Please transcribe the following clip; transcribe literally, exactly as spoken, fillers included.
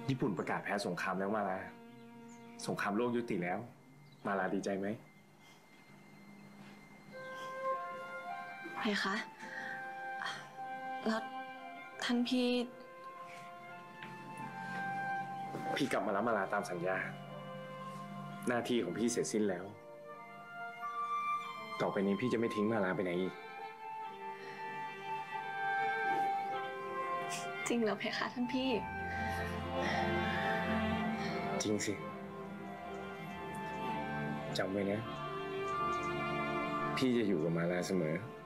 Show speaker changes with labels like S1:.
S1: ญี่ปุ่นประกาศแพ้สงครามแล้วมาลาสงครามโลกยุติแล้วมาลาดีใจไหม
S2: เพคะแล้วท่านพี่
S1: พี่กลับมารับมาลาตามสัญญาหน้าที่ของพี่เสร็จสิ้นแล้วต่อไปนี้พี่จะไม่ทิ้งมาลาไปไหนอีก
S2: จริงเหรอเพคะท่านพี่
S1: จริงสิจำไว้นะพี่จะอยู่กับมาลาเสมอ